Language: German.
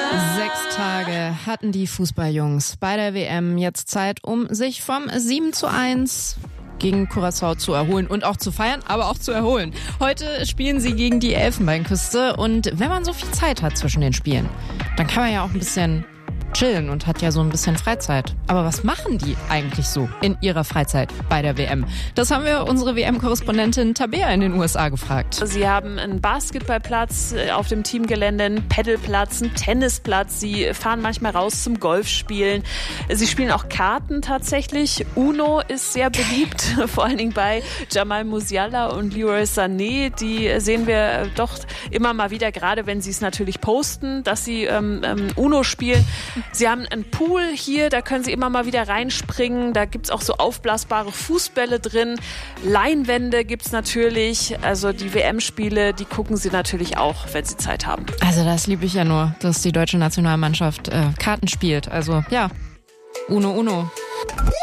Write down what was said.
6 Tage hatten die Fußballjungs bei der WM jetzt Zeit, um sich vom 7:1 gegen Curaçao zu erholen und auch zu feiern, aber auch zu erholen. Heute spielen sie gegen die Elfenbeinküste und wenn man so viel Zeit hat zwischen den Spielen, dann kann man ja auch ein bisschen chillen und hat ja so ein bisschen Freizeit. Aber was machen die eigentlich so in ihrer Freizeit bei der WM? Das haben wir unsere WM-Korrespondentin Tabea in den USA gefragt. Sie haben einen Basketballplatz auf dem Teamgelände, einen Paddelplatz, einen Tennisplatz. Sie fahren manchmal raus zum Golfspielen. Sie spielen auch Karten tatsächlich. Uno ist sehr beliebt, vor allen Dingen bei Jamal Musiala und Leroy Sané. Die sehen wir doch immer mal wieder, gerade wenn sie es natürlich posten, dass sie Uno spielen. Sie haben einen Pool hier, da können Sie immer mal wieder reinspringen. Da gibt's auch so aufblasbare Fußbälle drin. Leinwände gibt's natürlich. Also die WM-Spiele, die gucken Sie natürlich auch, wenn Sie Zeit haben. Also das liebe ich ja nur, dass die deutsche Nationalmannschaft Karten spielt. Also ja, Uno.